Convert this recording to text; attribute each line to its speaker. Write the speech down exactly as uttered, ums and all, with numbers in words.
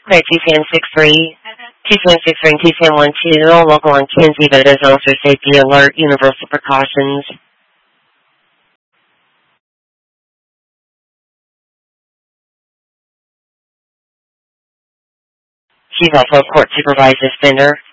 Speaker 1: Okay, T C N six three, T C N six three and T C N one two, they're all local on Kinsey, but it is also safety alert, universal precautions. She's also a court supervised offender.